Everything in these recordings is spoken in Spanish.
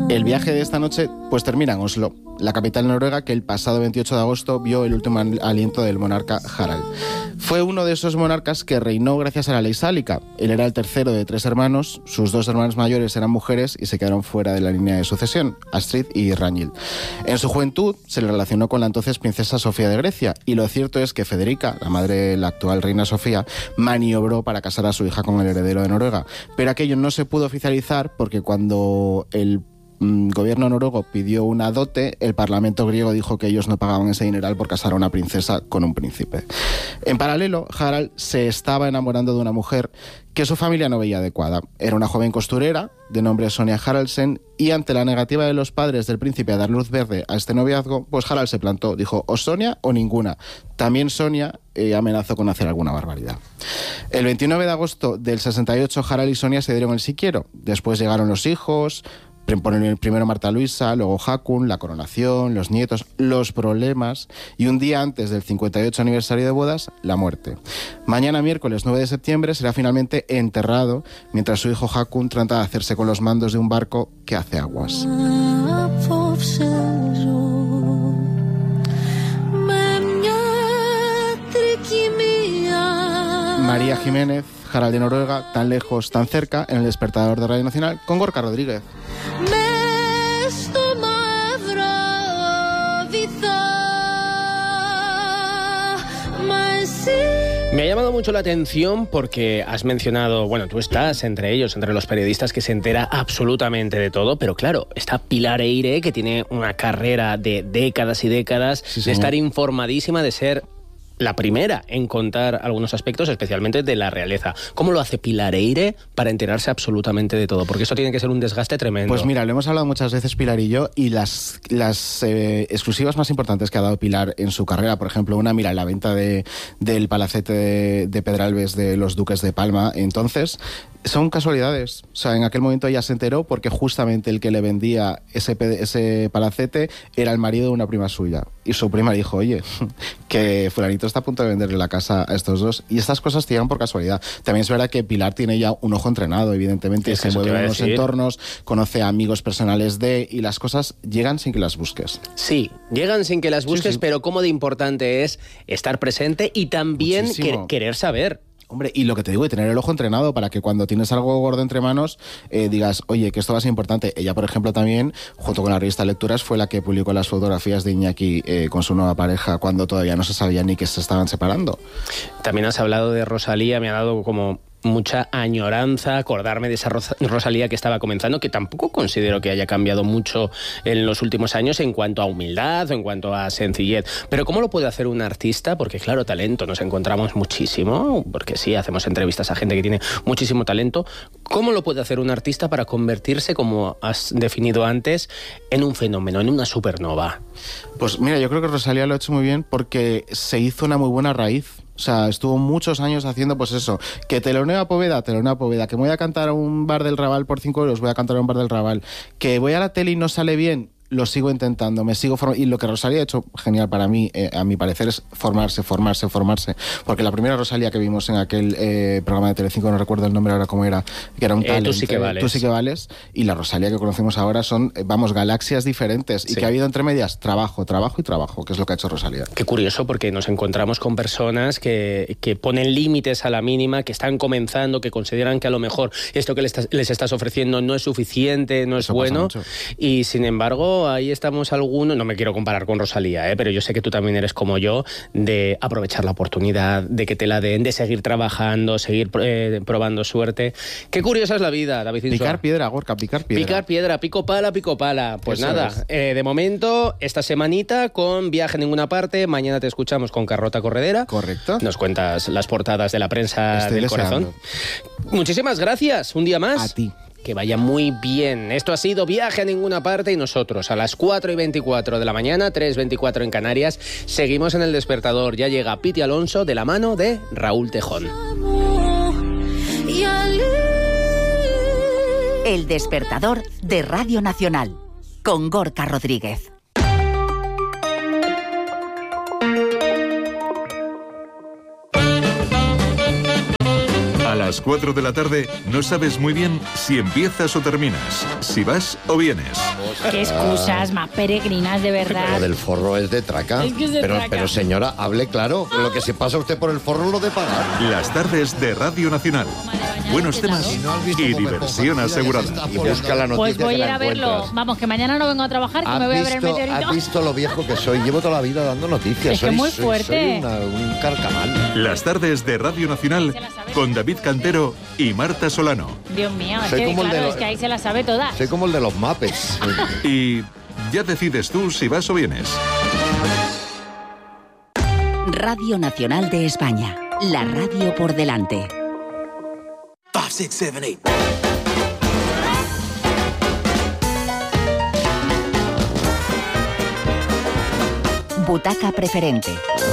El viaje de esta noche pues termina en Oslo, la capital noruega que el pasado 28 de agosto vio el último aliento del monarca Harald. Fue uno de esos monarcas que reinó gracias a la ley sálica. Él era el tercero de 3 hermanos, sus 2 hermanos mayores eran mujeres y se quedaron fuera de la línea de sucesión, Astrid y Ragnhild. En su juventud se le relacionó con la entonces princesa Sofía de Grecia y lo cierto es que Federica, la madre de la actual reina Sofía, maniobró para casar a su hija con el heredero de Noruega. Pero aquello no se pudo oficializar porque cuando el gobierno noruego pidió una dote, el parlamento griego dijo que ellos no pagaban ese dineral por casar a una princesa con un príncipe. En paralelo, Harald se estaba enamorando de una mujer que su familia no veía adecuada. Era una joven costurera de nombre Sonia Haraldsen y ante la negativa de los padres del príncipe a dar luz verde a este noviazgo, pues Harald se plantó, dijo o Sonia o ninguna. También Sonia amenazó con hacer alguna barbaridad. El 29 de agosto del 68 Harald y Sonia se dieron el sí quiero. Después llegaron los hijos, primero Marta Luisa, luego Hakun, la coronación, los nietos, los problemas y un día antes del 58 aniversario de bodas, la muerte. Mañana miércoles 9 de septiembre será finalmente enterrado mientras su hijo Hakun trata de hacerse con los mandos de un barco que hace aguas. María Jiménez, Harald de Noruega, tan lejos, tan cerca, en el despertador de Radio Nacional, con Gorka Rodríguez. Me ha llamado mucho la atención porque has mencionado, bueno, tú estás entre ellos, entre los periodistas que se entera absolutamente de todo, pero claro, está Pilar Eire, que tiene una carrera de décadas y décadas, sí, de estar informadísima, de ser la primera en contar algunos aspectos, especialmente de la realeza. ¿Cómo lo hace Pilar Eire para enterarse absolutamente de todo? Porque eso tiene que ser un desgaste tremendo. Pues mira, lo hemos hablado muchas veces Pilar y yo, y las exclusivas más importantes que ha dado Pilar en su carrera, por ejemplo, una, mira, la venta del palacete de Pedralbes de los duques de Palma, entonces son casualidades. O sea, en aquel momento ella se enteró porque justamente el que le vendía ese palacete era el marido de una prima suya. Y su prima le dijo, oye, que fulanito está a punto de venderle la casa a estos dos. Y estas cosas te llegan por casualidad. También es verdad que Pilar tiene ya un ojo entrenado, evidentemente, se mueve en unos entornos, conoce a amigos personales y las cosas llegan sin que las busques. Sí, llegan sin que las busques, sí. Pero cómo de importante es estar presente y también querer saber. Hombre, y lo que te digo, y tener el ojo entrenado para que cuando tienes algo gordo entre manos digas, oye, que esto va a ser importante. Ella, por ejemplo, también, junto con la revista Lecturas, fue la que publicó las fotografías de Iñaki con su nueva pareja cuando todavía no se sabía ni que se estaban separando. También has hablado de Rosalía, me ha dado como mucha añoranza acordarme de esa Rosalía que estaba comenzando, que tampoco considero que haya cambiado mucho en los últimos años en cuanto a humildad o en cuanto a sencillez. Pero ¿cómo lo puede hacer un artista? Porque claro, talento nos encontramos muchísimo, porque sí, hacemos entrevistas a gente que tiene muchísimo talento. ¿Cómo lo puede hacer un artista para convertirse, como has definido antes, en un fenómeno, en una supernova? Pues mira, yo creo que Rosalía lo ha hecho muy bien porque se hizo una muy buena raíz. O sea, estuvo muchos años haciendo pues eso, que teloneo a Poveda, que me voy a cantar a un bar del Raval por 5 euros, voy a cantar a un bar del Raval, que voy a la tele y no sale bien, lo sigo intentando, me sigo formando. Y lo que Rosalía ha hecho genial para mí, a mi parecer, es formarse. Porque la primera Rosalía que vimos en aquel programa de Telecinco, no recuerdo el nombre ahora cómo era, que era un talent, Tú sí que vales. Y la Rosalía que conocemos ahora son, galaxias diferentes. Sí. Y que ha habido entre medias trabajo, que es lo que ha hecho Rosalía. Qué curioso, porque nos encontramos con personas que ponen límites a la mínima, que están comenzando, que consideran que a lo mejor esto que les estás ofreciendo no es suficiente, no es eso bueno. Y sin embargo, ahí estamos algunos, no me quiero comparar con Rosalía, pero yo sé que tú también eres como yo, de aprovechar la oportunidad, de que te la den, de seguir trabajando, seguir probando suerte. Qué curiosa es la vida, David Insua. Picar piedra, Gorka, picar piedra. Pico pala. Pues eso nada, de momento, esta semanita con Viaje a Ninguna Parte, mañana te escuchamos con Carlota Corredera. Correcto. Nos cuentas las portadas de la prensa del corazón. Muchísimas gracias, un día más. A ti. Que vaya muy bien. Esto ha sido Viaje a Ninguna Parte y nosotros a las 4:24 de la mañana, 3:24 en Canarias, seguimos en El Despertador. Ya llega Piti Alonso de la mano de Raúl Tejón. El Despertador de Radio Nacional con Gorka Rodríguez. A las 4 de la tarde no sabes muy bien si empiezas o terminas, si vas o vienes. Qué excusas más peregrinas, de verdad. Lo del forro es de traca. Es que es de traca. Pero señora, hable claro. Lo que se pasa usted por el forro lo de pagar. Las tardes de Radio Nacional. Buenos temas y diversión asegurada. Y busca la noticia. Pues voy a que ir la a verlo. encuentras. Vamos, que mañana no vengo a trabajar, que me voy a ver el meteorito. ¿Has visto lo viejo que soy? Llevo toda la vida dando noticias. Es que es muy fuerte. Soy un carcamal. Las tardes de Radio Nacional con David Cantero y Marta Solano. Dios mío, es Soy que, como el de claro, los- es que ahí se la sabe todas. Soy como el de los Muppets. Y ya decides tú si vas o vienes. Radio Nacional de España. La radio por delante. 5, 6, 7, 8. Butaca preferente.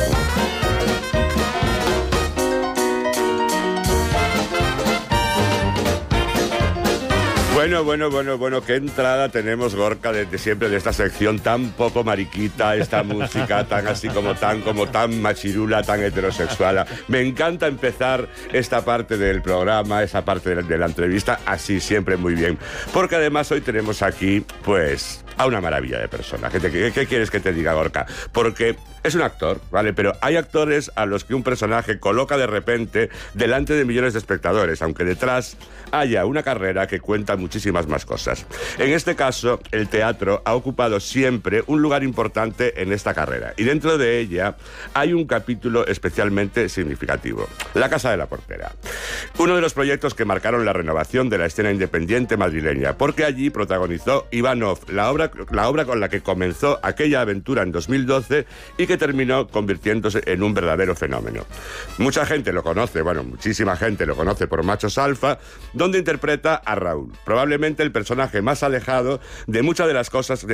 Bueno, qué entrada tenemos, Gorka, desde siempre de esta sección tan poco mariquita, esta música tan así como tan machirula, tan heterosexual. Me encanta empezar esta parte del programa, esa parte de la entrevista, así siempre muy bien. Porque además hoy tenemos aquí, pues, a una maravilla de persona. ¿Qué quieres que te diga, Gorka? Porque es un actor, ¿vale? Pero hay actores a los que un personaje coloca de repente delante de millones de espectadores, aunque detrás haya una carrera que cuenta muchísimas más cosas. En este caso, el teatro ha ocupado siempre un lugar importante en esta carrera. Y dentro de ella hay un capítulo especialmente significativo. La Casa de la Portera. Uno de los proyectos que marcaron la renovación de la escena independiente madrileña, porque allí protagonizó Ivanov, la obra con la que comenzó aquella aventura en 2012 y que terminó convirtiéndose en un verdadero fenómeno. Mucha gente lo conoce, muchísima gente lo conoce por Machos Alfa, donde interpreta a Raúl, probablemente el personaje más alejado de muchas de las cosas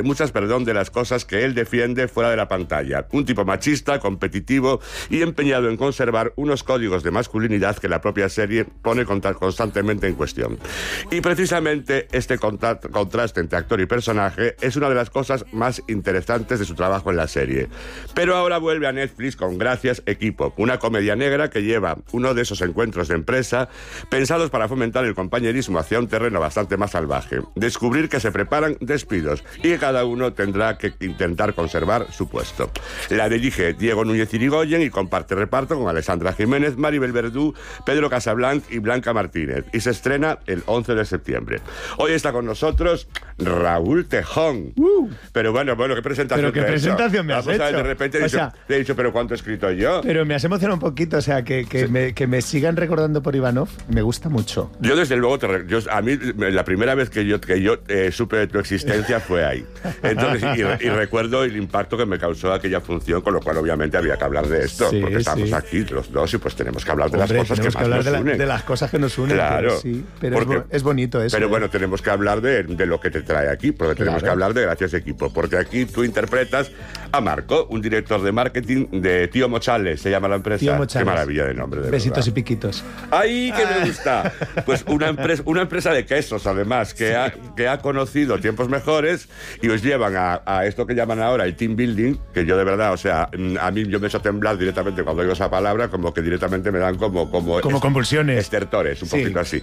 que él defiende fuera de la pantalla. Un tipo machista, competitivo y empeñado en conservar unos códigos de masculinidad que la propia serie pone constantemente en cuestión. Y precisamente este contraste entre actor y personaje es una de las cosas más interesantes de su trabajo en la serie. Pero ahora vuelve a Netflix con Gracias Equipo, una comedia negra que lleva uno de esos encuentros de empresa pensados para fomentar el compañerismo hacia un terreno bastante más salvaje. Descubrir que se preparan despidos y que cada uno tendrá que intentar conservar su puesto. La dirige Diego Núñez Irigoyen y comparte reparto con Alessandra Jiménez, Maribel Verdú, Pedro Casablanc y Blanca Martínez. Y se estrena el 11 de septiembre. Hoy está con nosotros Raúl Tejón. Pero bueno, qué presentación. Pero qué presentación me has hecho. De repente te he dicho, pero ¿cuánto he escrito yo? Pero me has emocionado un poquito, o sea, que me sigan recordando por Ivanov, me gusta mucho. Yo desde luego, a mí la primera vez que yo supe de tu existencia fue ahí. Entonces, y recuerdo el impacto que me causó aquella función, con lo cual obviamente había que hablar de esto, porque estamos aquí los dos y pues tenemos que hablar de las cosas que más nos unen. De las cosas que nos unen, claro. Pero es bonito eso. Pero bueno, tenemos que hablar de lo que te trae aquí, porque tenemos que hablar de Gracias Equipo, porque aquí tú interpretas a Marco, un director de marketing de Tío Mochales, se llama la empresa. Tío Mochales. Qué maravilla de nombre, de Besitos verdad. Y piquitos. ¡Ay, que me gusta! Pues una empresa de quesos, además, que ha conocido tiempos mejores y os llevan a esto que llaman ahora el team building, que yo de verdad, o sea, a mí yo me echo a temblar directamente cuando oigo esa palabra, como que directamente me dan como convulsiones. Estertores, un poquito así.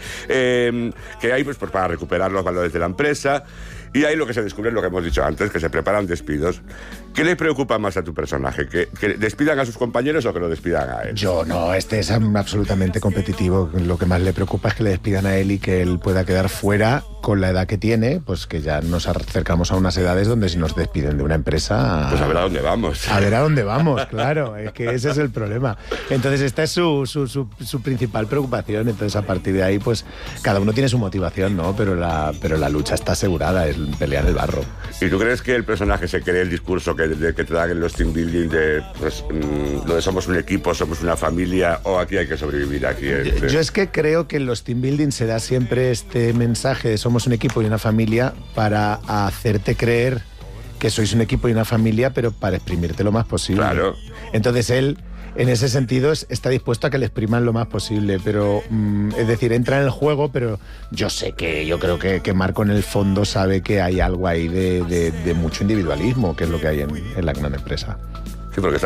Que hay pues para recuperar los valores de la empresa. Y ahí lo que se descubre es lo que hemos dicho antes, que se preparan despidos. ¿Qué le preocupa más a tu personaje? ¿Que despidan a sus compañeros o que lo despidan a él? Yo no, este es absolutamente competitivo. Lo que más le preocupa es que le despidan a él y que él pueda quedar fuera con la edad que tiene, pues que ya nos acercamos a unas edades donde si nos despiden de una empresa... Pues a ver a dónde vamos. A ver a dónde vamos, claro, es que ese es el problema. Entonces esta es su principal preocupación, entonces a partir de ahí pues cada uno tiene su motivación, ¿no? Pero la lucha está asegurada, es pelear el barro. ¿Y tú crees que el personaje se cree el discurso que te dan en los team building de pues, donde somos un equipo, somos una familia, o aquí hay que sobrevivir aquí? Yo es que creo que en los team building se da siempre este mensaje de somos un equipo y una familia para hacerte creer que sois un equipo y una familia, pero para exprimirte lo más posible. Claro. Entonces él, en ese sentido, está dispuesto a que le expriman lo más posible, pero es decir, entra en el juego, pero yo creo que Marco en el fondo sabe que hay algo ahí de mucho individualismo, que es lo que hay en la gran empresa. Sí, porque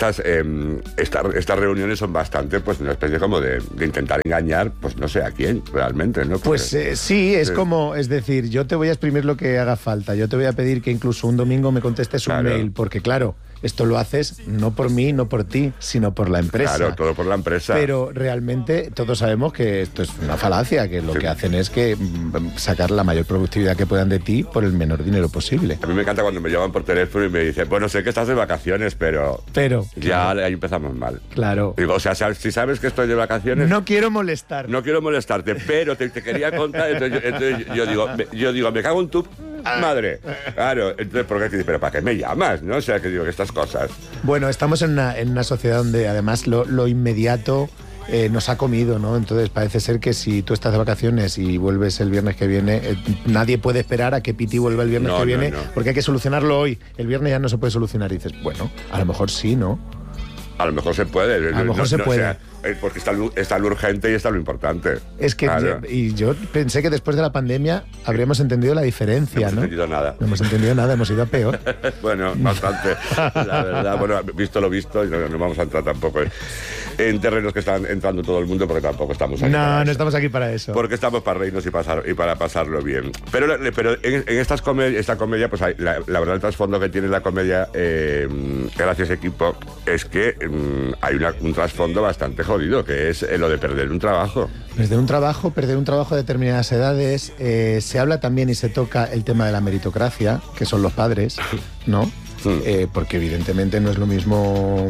estas reuniones son bastante, pues, una especie como de intentar engañar, pues, no sé a quién, realmente, ¿no? Pues sí, es como, es decir, yo te voy a exprimir lo que haga falta, yo te voy a pedir que incluso un domingo me contestes un mail, porque claro, esto lo haces no por mí, no por ti, sino por la empresa. Claro, todo por la empresa. Pero realmente todos sabemos que esto es una falacia, que lo que hacen es que sacar la mayor productividad que puedan de ti por el menor dinero posible. A mí me encanta cuando me llaman por teléfono y me dicen, bueno, sé que estás de vacaciones, pero ya ahí empezamos mal. Claro. Digo, o sea, si sabes que estoy de vacaciones... No quiero molestar. No quiero molestarte, pero te quería contar, entonces yo digo, me cago en tu madre. Claro, entonces, ¿por qué? Pero ¿para qué me llamas? ¿No? O sea, que digo que estas cosas. Bueno, estamos en una sociedad donde además lo inmediato nos ha comido, ¿no? Entonces parece ser que si tú estás de vacaciones y vuelves el viernes que viene, nadie puede esperar a que Piti vuelva el viernes que viene, porque hay que solucionarlo hoy. El viernes ya no se puede solucionar y dices, bueno, a lo mejor sí, ¿no? A lo mejor se puede. A lo mejor se puede. O sea, porque está lo urgente y está lo importante. Es que yo pensé que después de la pandemia habríamos entendido la diferencia, ¿no? No hemos entendido nada. No hemos entendido nada, hemos ido a peor. Bueno, bastante. La verdad, bueno, visto lo visto, no vamos a entrar tampoco en terrenos que están entrando todo el mundo, porque tampoco estamos aquí. No estamos aquí para eso. Porque estamos para reírnos y para pasarlo bien. Pero en esta comedia, pues la verdad, el trasfondo que tiene la comedia, gracias equipo, es que hay un trasfondo bastante jodido, que es lo de perder un trabajo. Perder un trabajo a determinadas edades. Se habla también y se toca el tema de la meritocracia, que son los padres, ¿no? Porque evidentemente no es lo mismo,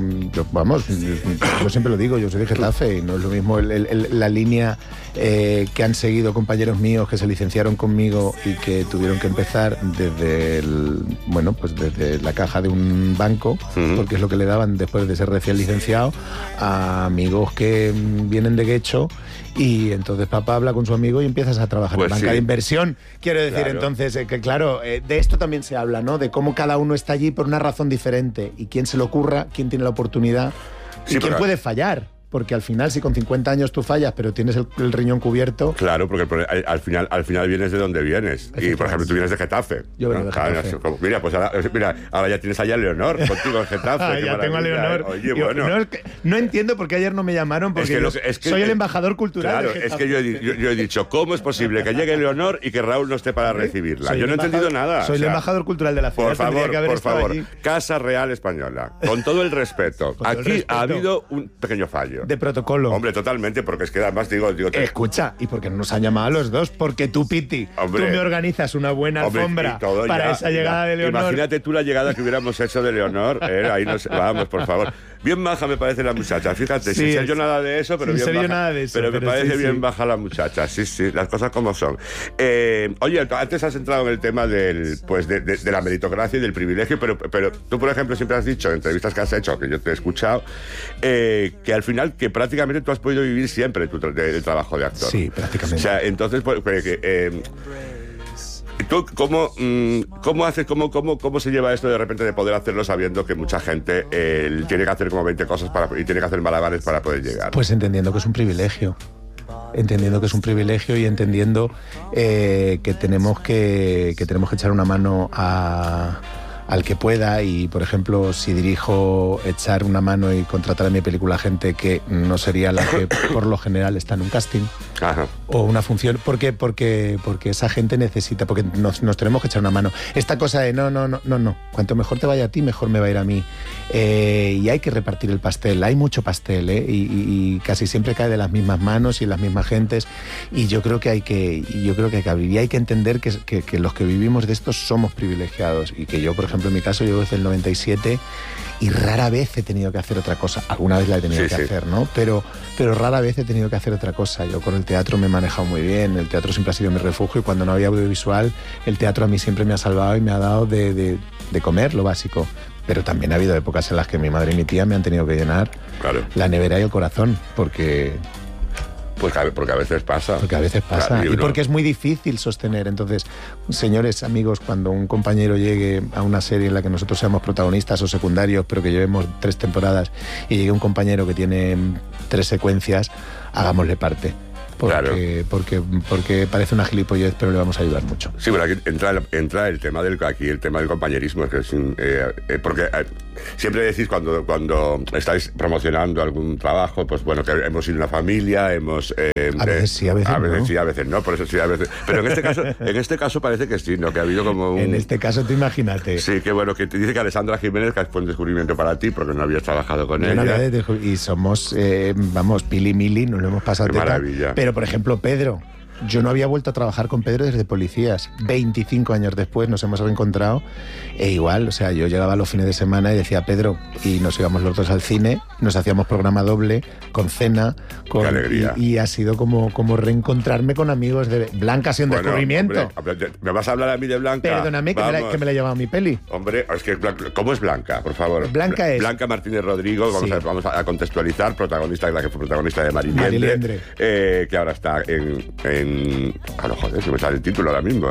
yo siempre lo digo, yo soy de Getafe y no es lo mismo la línea que han seguido compañeros míos que se licenciaron conmigo y que tuvieron que empezar desde desde la caja de un banco, porque es lo que le daban después de ser recién licenciado, a amigos que vienen de Guecho. Y entonces papá habla con su amigo y empiezas a trabajar en banca de inversión. Quiero decir, claro. Entonces, que claro, de esto también se habla, ¿no? De cómo cada uno está allí por una razón diferente y quién se le ocurra, quién tiene la oportunidad y quién puede fallar. Porque al final, si con 50 años tú fallas, pero tienes el riñón cubierto... Claro, porque al final vienes de donde vienes. Y, por ejemplo, tú vienes de Getafe. Yo vengo de Getafe. Ahora ya tienes allá a Leonor contigo en Getafe. Ya tengo a Leonor. Oye, bueno. No entiendo por qué ayer no me llamaron, porque soy el embajador cultural de Getafe. Es que yo he dicho, ¿cómo es posible que llegue Leonor y que Raúl no esté para recibirla? Yo no he entendido nada. Soy el embajador cultural de la ciudad. Por favor, Casa Real Española. Con todo el respeto. Aquí ha habido un pequeño fallo. De protocolo. Hombre, totalmente, porque es que además digo... Escucha, ¿y por qué no nos han llamado a los dos? Porque tú, Piti, tú me organizas una buena alfombra para esa llegada de Leonor. Imagínate tú la llegada que hubiéramos hecho de Leonor. Ahí vamos, por favor. Bien baja me parece la muchacha, fíjate, sin ser yo nada de eso, pero bien baja. Nada de eso, pero me parece bien baja la muchacha, sí, las cosas como son. Oye, antes has entrado en el tema de la meritocracia y del privilegio, pero tú, por ejemplo, siempre has dicho en entrevistas que has hecho, que yo te he escuchado, que al final, que prácticamente tú has podido vivir siempre del trabajo de actor. Sí, prácticamente. O sea, entonces, ¿tú cómo se lleva esto de repente de poder hacerlo sabiendo que mucha gente tiene que hacer como 20 cosas y tiene que hacer malabares para poder llegar? Pues entendiendo que es un privilegio. Entendiendo que es un privilegio y entendiendo que tenemos que echar una mano al que pueda. Y, por ejemplo, si dirijo, echar una mano y contratar a mi película gente que no sería la que por lo general está en un casting. Ajá. O una función, porque esa gente necesita, porque nos tenemos que echar una mano. Esta cosa de no, cuanto mejor te vaya a ti, mejor me va a ir a mí. Y hay que repartir el pastel, hay mucho pastel, y casi siempre cae de las mismas manos y en las mismas gentes, y yo creo que hay que abrir, y hay que entender que los que vivimos de esto somos privilegiados, y que yo, por ejemplo, en mi caso, llevo desde el 97 y rara vez he tenido que hacer otra cosa. Alguna vez la he tenido que hacer, ¿no? Pero rara vez he tenido que hacer otra cosa. Yo con el teatro me he manejado muy bien, el teatro siempre ha sido mi refugio, y cuando no había audiovisual, el teatro a mí siempre me ha salvado y me ha dado de comer lo básico. Pero también ha habido épocas en las que mi madre y mi tía me han tenido que llenar la nevera y el corazón, porque a veces pasa. Porque a veces pasa. Claro, y porque es muy difícil sostener. Entonces, señores, amigos, cuando un compañero llegue a una serie en la que nosotros seamos protagonistas o secundarios, pero que llevemos 3 temporadas, y llegue un compañero que tiene 3 secuencias, hagámosle parte. Porque parece una gilipollez, pero le vamos a ayudar mucho. Sí, pero aquí entra el tema del compañerismo, que es porque siempre decís cuando estáis promocionando algún trabajo, pues bueno, que hemos sido una familia, hemos... a veces sí, a veces no. Sí, a veces no, por eso sí, a veces... Pero en este caso parece que sí, ¿no? Que ha habido como un... En este caso, tú imagínate. Sí, que bueno, que te dice que Alessandra Jiménez, que fue un descubrimiento para ti, porque no habías trabajado con ella. Y somos, Pili Mili, nos lo hemos pasado de maravilla. Pero, por ejemplo, Pedro... Yo no había vuelto a trabajar con Pedro desde Policías. 25 años después nos hemos reencontrado. E igual, o sea, yo llegaba los fines de semana y decía Pedro, y nos íbamos los dos al cine, nos hacíamos programa doble, con cena, ¡Qué alegría! Y ha sido como reencontrarme con amigos de... Blanca ha sido un descubrimiento. Hombre, ¿me vas a hablar a mí de Blanca? Perdóname, que me la he llevado a mi peli. Hombre, es que ¿cómo es Blanca, por favor? Blanca Martínez Rodrigo, vamos a contextualizar, protagonista, la que fue protagonista de Mariliendre, que ahora está en no, joder, que me sale el título ahora mismo.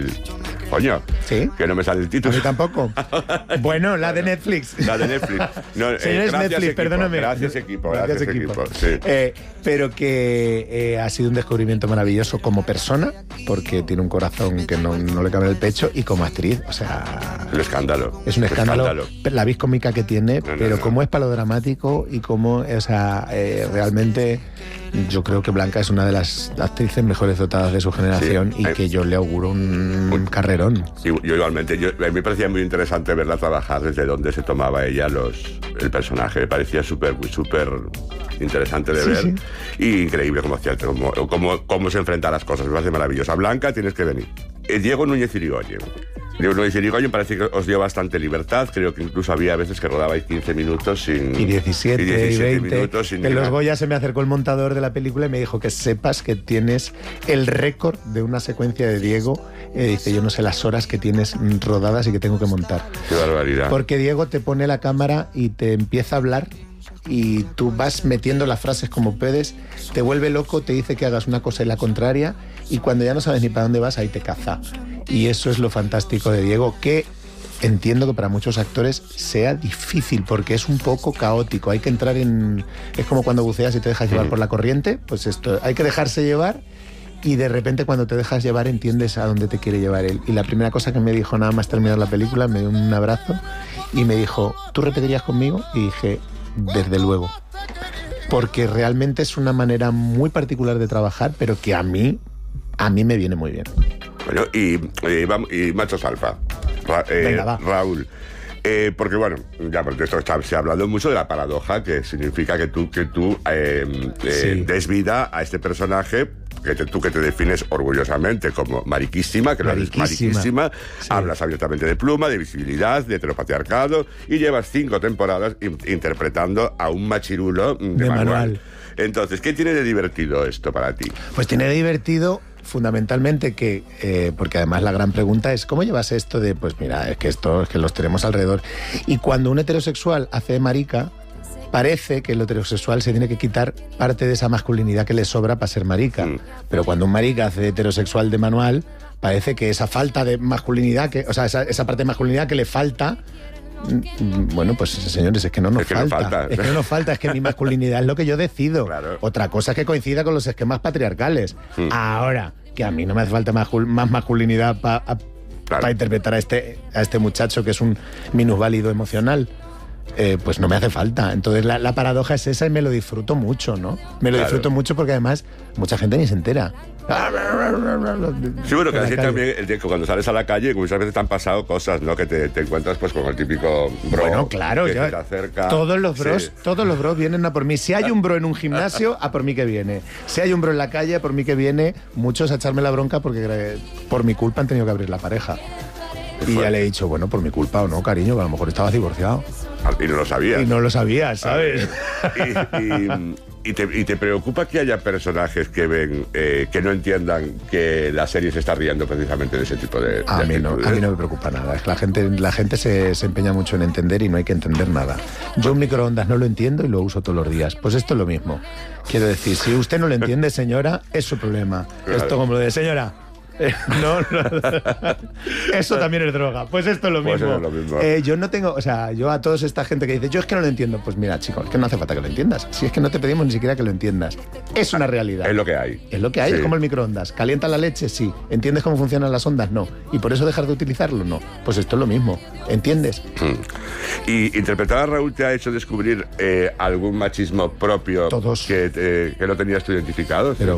Coño, ¿sí? Que no me sale el título. A mí tampoco. Bueno, la de Netflix. La de Netflix. No, señores Netflix, equipo, perdóname. Gracias equipo. Sí. Pero que ha sido un descubrimiento maravilloso como persona, porque tiene un corazón que no le cabe en el pecho, y como actriz, o sea... El escándalo. Es un escándalo. La vis cómica que tiene, pero como es para lo dramático y como, o sea, realmente... Yo creo que Blanca es una de las actrices mejores dotadas de su generación, y que yo le auguro un carrerón. Sí, yo igualmente. A mí me parecía muy interesante verla trabajar desde donde se tomaba ella el personaje. Me parecía súper interesante de ver. Sí. Y increíble cómo se enfrenta a las cosas. Me parece maravillosa. Blanca, tienes que venir. Diego Núñez Irigoyen. Diego Núñez Irigoyen parece que os dio bastante libertad. Creo que incluso había veces que rodabais 15 minutos sin... Y 17 y 20. Minutos sin... En los Goya se me acercó el montador de la película y me dijo que sepas que tienes el récord de una secuencia de Diego. Dice, yo no sé las horas que tienes rodadas y que tengo que montar. Qué barbaridad. Porque Diego te pone la cámara y te empieza a hablar, y tú vas metiendo las frases como puedes, te vuelve loco, te dice que hagas una cosa y la contraria, y cuando ya no sabes ni para dónde vas, ahí te caza. Y eso es lo fantástico de Diego, que entiendo que para muchos actores sea difícil, porque es un poco caótico. Hay que entrar en... Es como cuando buceas y te dejas llevar por la corriente, pues esto, hay que dejarse llevar, y de repente cuando te dejas llevar entiendes a dónde te quiere llevar él. Y la primera cosa que me dijo nada más terminar la película, me dio un abrazo y me dijo, ¿tú repetirías conmigo? Y dije, desde luego. Porque realmente es una manera muy particular de trabajar, pero que a mí me viene muy bien. Bueno, y Machos Alfa. Venga, va. Raúl. Porque bueno, ya porque esto se ha hablado mucho de la paradoja, que significa que tú des vida a este personaje que te defines orgullosamente como mariquísima, que lo eres mariquísima, sí. Hablas abiertamente de pluma, de visibilidad, de heteropatriarcado, y llevas 5 temporadas interpretando a un machirulo de manual. Entonces, ¿qué tiene de divertido esto para ti? Pues tiene de divertido fundamentalmente que, porque además la gran pregunta es, ¿cómo llevas esto de, pues mira, es que los tenemos alrededor? Y cuando un heterosexual hace de marica, parece que el heterosexual se tiene que quitar parte de esa masculinidad que le sobra para ser marica. Pero cuando un marica hace de heterosexual de manual, parece que esa falta de masculinidad, esa parte de masculinidad que le falta... Bueno, pues señores, es que no nos falta. Es que no nos falta, es que mi masculinidad es lo que yo decido. Claro. Otra cosa es que coincida con los esquemas patriarcales. Ahora, que a mí no me hace falta más masculinidad para interpretar a este muchacho que es un minusválido emocional. Pues no me hace falta. Entonces la paradoja es esa, y me lo disfruto mucho, ¿no? Me lo disfruto mucho porque además mucha gente ni se entera. Sí, bueno, que así también cuando sales a la calle muchas veces te han pasado cosas, ¿no? Que te encuentras pues con el típico bro. Bueno, claro, que te acerca. Todos los bros vienen a por mí. Si hay un bro en un gimnasio, a por mí que viene. Si hay un bro en la calle, a por mí que viene. Muchos a echarme la bronca porque por mi culpa han tenido que abrir la pareja. Y ya le he dicho, bueno, por mi culpa o no, cariño, que a lo mejor estabas divorciado. Y no lo sabías. Y no lo sabías, ¿sabes? ¿Y te preocupa que haya personajes que ven, que no entiendan que la serie se está riendo precisamente de ese tipo de a mí no me preocupa nada. Es que la gente se empeña mucho en entender y no hay que entender nada. Yo un microondas no lo entiendo y lo uso todos los días. Pues esto es lo mismo. Quiero decir, si usted no lo entiende, señora, es su problema. Claro. Esto como lo de señora... No. Eso también es droga. Pues esto es lo mismo. Pues es lo mismo. Yo no tengo, o sea, yo a toda esta gente que dice, yo es que no lo entiendo, pues mira, chicos, es que no hace falta que lo entiendas. Si es que no te pedimos ni siquiera que lo entiendas. Es una realidad. Es lo que hay. Es lo que hay, Sí. es como el microondas. ¿Calienta la leche? Sí. ¿Entiendes cómo funcionan las ondas? No. ¿Y por eso dejar de utilizarlo? No. Pues esto es lo mismo. ¿Entiendes? ¿Y interpretar a Raúl te ha hecho descubrir algún machismo propio Todos. que no tenías tú identificado? Pero